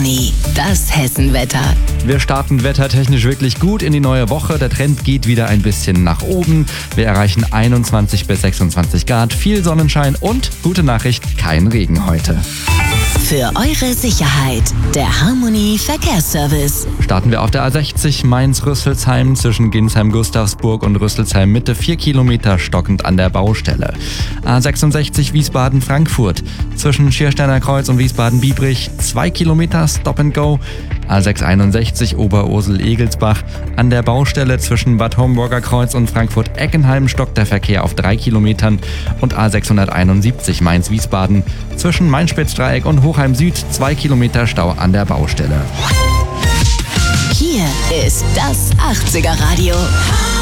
Harmony, das Hessenwetter. Wir starten wettertechnisch wirklich gut in die neue Woche. Der Trend geht wieder ein bisschen nach oben. Wir erreichen 21 bis 26 Grad, viel Sonnenschein und, gute Nachricht, kein Regen heute. Für eure Sicherheit, der Harmony Verkehrsservice. Starten wir auf der A60 Mainz-Rüsselsheim zwischen Ginsheim-Gustavsburg und Rüsselsheim-Mitte 4 Kilometer stockend an der Baustelle. A66 Wiesbaden-Frankfurt zwischen Schiersteiner Kreuz und Wiesbaden-Biebrich 2 Kilometer Stop and Go. A661 Oberursel-Egelsbach an der Baustelle zwischen Bad Homburger Kreuz und Frankfurt-Eckenheim stockt der Verkehr auf 3 Kilometern und A671 Mainz-Wiesbaden zwischen Mainspitzdreieck und Hochheim Süd 2 Kilometer Stau an der Baustelle. Hier ist das 80er Radio.